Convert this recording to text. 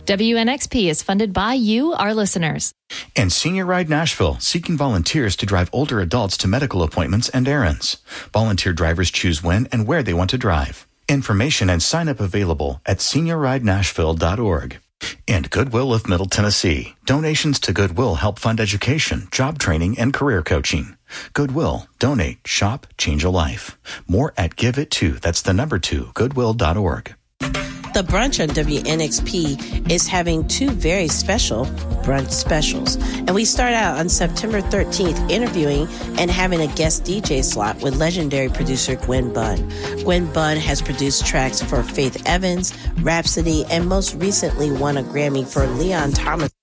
WNXP is funded by you, our listeners. And Senior Ride Nashville, seeking volunteers to drive older adults to medical appointments and errands. Volunteer drivers choose when and where they want to drive. Information and sign-up available at seniorridenashville.org. And Goodwill of Middle Tennessee. Donations to Goodwill help fund education, job training, and career coaching. Goodwill. Donate. Shop. Change a life. More at Give It To. That's the number 2, goodwill.org. The brunch on WNXP is having 2 very special brunch specials. And we start out on September 13th interviewing and having a guest DJ slot with legendary producer Gwen Bunn. Gwen Bunn has produced tracks for Faith Evans, Rhapsody, and most recently won a Grammy for Leon Thomas.